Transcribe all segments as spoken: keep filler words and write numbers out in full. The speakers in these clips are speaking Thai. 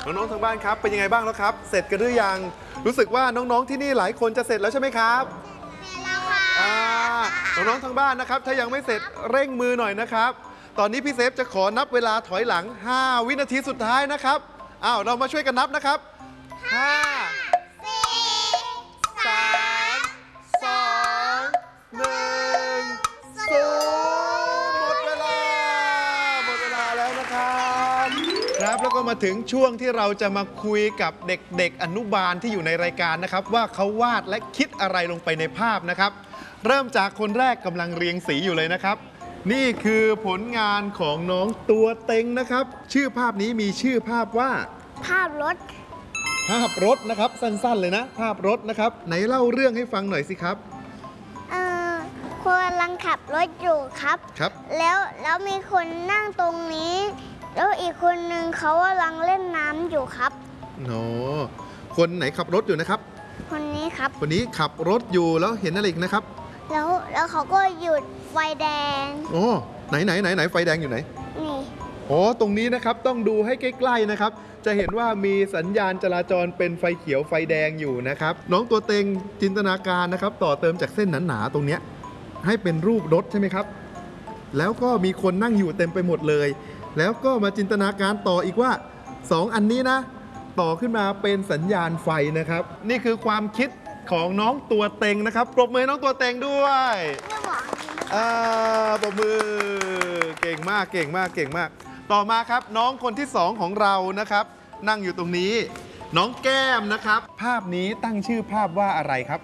น้องๆทางบ้านครับเป็นยังไงบ้างแล้วครับเสร็จกันหรือยังรู้สึกว่าน้องๆที่นี่หลายคนจะเสร็จแล้วใช่ไหมครับเสร็จแล้วค่ะน้องๆทางบ้านนะครับถ้ายังไม่เสร็จเร่งมือหน่อยนะครับตอนนี้พี่เซฟจะขอนับเวลาถอยหลังห้าวินาทีสุดท้ายนะครับอ้าวเรามาช่วยกันนับนะครับห้าสี่สาม สอง หนึ่ง ศูนย์หมดเวลาหมดเวลาแล้วนะครับครับแล้วก็มาถึงช่วงที่เราจะมาคุยกับเด็กๆอนุบาลที่อยู่ในรายการนะครับว่าเขาวาดและคิดอะไรลงไปในภาพนะครับเริ่มจากคนแรกกำลังเรียงสีอยู่เลยนะครับนี่คือผลงานของน้องตัวเต็งนะครับชื่อภาพนี้มีชื่อภาพว่าภาพรถภาพรถนะครับสั้นๆเลยนะภาพรถนะครับไหนเล่าเรื่องให้ฟังหน่อยสิครับเออคนกำลังขับรถอยู่ครับครับแล้วแล้วมีคนนั่งตรงนี้แล้วอีกคนนึงเขากำลังเล่นน้ำอยู่ครับโอ้คนไหนขับรถอยู่นะครับคนนี้ครับคนนี้ขับรถอยู่แล้วเห็นอะไรอีกนะครับแล้วแล้วเขาก็หยุดไฟแดงโอ้ไหนไหนไหนไหนไฟแดงอยู่ไหนนี่อ๋อตรงนี้นะครับต้องดูให้ใกล้ๆนะครับจะเห็นว่ามีสัญญาณจราจรเป็นไฟเขียวไฟแดงอยู่นะครับน้องตัวเต็งจินตนาการนะครับต่อเติมจากเส้นหนาๆตรงเนี้ยให้เป็นรูปรถใช่ไหมครับแล้วก็มีคนนั่งอยู่เต็มไปหมดเลยแล้วก็มาจินตนาการต่ออีกว่าสองอันนี้นะต่อขึ้นมาเป็นสัญญาณไฟนะครับนี่คือความคิดของน้องตัวเต็งนะครับปรบมือน้องตัวเต็งด้วยอ่าปรบมือเก่งมากเก่งมากเก่งมากต่อมาครับน้องคนที่สองของเรานะครับนั่งอยู่ตรงนี้น้องแก้มนะครับภาพนี้ตั้งชื่อภาพว่าอะไรครับ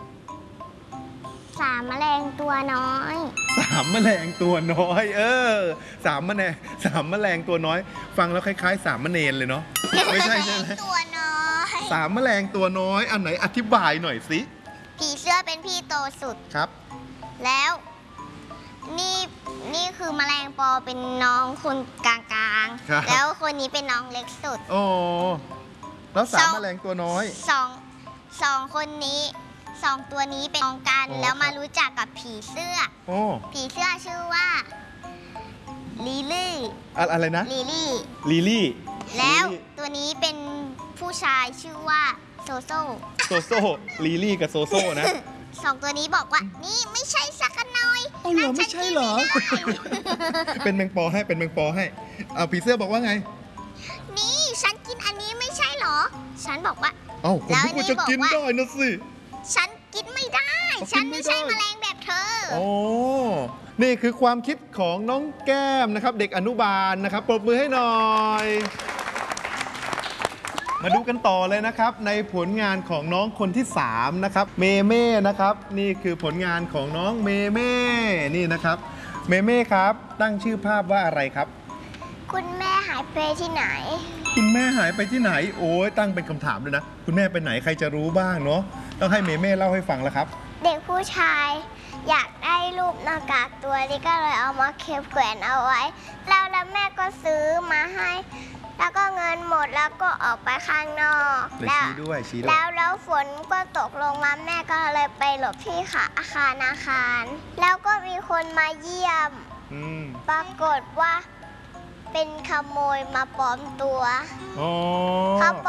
สามแมลงตัวน้อยสามแมลงตัวน้อยเออสามแมลงสามแมลงตัวน้อยฟังแล้วคล้ายๆสามเณรเลยเนาะไม่ใช่ใช่ไหมตัวน้อยสามแมลงตัวน้อยอันไหนอธิบายหน่อยสิผีเสื้อเป็นพี่โตสุดครับแล้วนี่นี่คือแมลงปอเป็นน้องคนกลางๆแล้วคนนี้เป็นน้องเล็กสุดโอ้แล้วสามแมลงตัวน้อยสองสองคนนี้สองตัวนี้เป็นน้องกันแล้วมารู้จักกับผีเสื้อโอ้ผีเสื้อชื่อว่าลิลี่อะไรนะลิลี่ลิลี่แล้วตัวนี้เป็นผู้ชายชื่อว่าโซโซโซโซลิลี่กับโซโซนะสองตัวนี้บอกว่านี่ไม่ใช่สักหน่อยเอาเหรอไม่ใช่เหรอเป็นแมงปอให้เป็นแมงปอให้เอาผีเสื้อบอกว่าไงนี่ฉันกินอันนี้ไม่ใช่เหรอฉันบอกว่าเอ้าผมก็จะกินได้นะสิฉันกินไม่ได้ฉันไม่ใช่แมลงแบบเธอโอ้นี่คือความคิดของน้องแก้มนะครับเด็กอนุบาลนะครับปรบมือให้หน่อยมาดูกันต่อเลยนะครับในผลงานของน้องคนที่สามนะครับเมเม่นะครับนี่คือผลงานของน้องเมเม่นี่นะครับเมเม่ครับตั้งชื่อภาพว่าอะไรครับคุณแม่หายไปที่ไหนคุณแม่หายไปที่ไหนโอ้ยตั้งเป็นคำถามเลยนะคุณแม่ไปไหนใครจะรู้บ้างเนาะต้องให้เมเม่เล่าให้ฟังแล้วครับเด็กผู้ชายอยากได้รูปหน้ากากตัวนี้ก็เลยเอามาเก็บแขวนเอาไว้แล้วแล้วแม่ก็ซื้อมาให้แล้วก็เงินหมดแล้วก็ออกไปข้างนอกแล้วชี้ด้วยชี้ด้วยแล้วแล้วฝนก็ตกลงมาแม่ก็เลยไปหลบที่ค่ะอาคารอาคารแล้วก็มีคนมาเยี่ยมปรากฏว่าเป็นขโมยมาปลอมตัว